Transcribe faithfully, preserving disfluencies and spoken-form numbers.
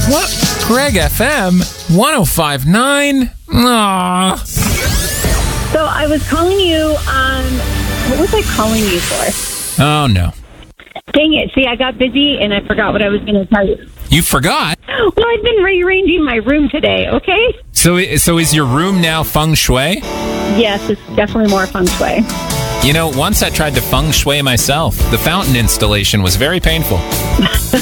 What? Greg F M one oh five point nine? Aww. So I was calling you on... What was I calling you for? Oh, no. Dang it. See, I got busy and I forgot what I was going to tell you. You forgot? Well, I've been rearranging my room today, okay? So, so is your room now feng shui? Yes, it's definitely more feng shui. You know, once I tried to feng shui myself. The fountain installation was very painful.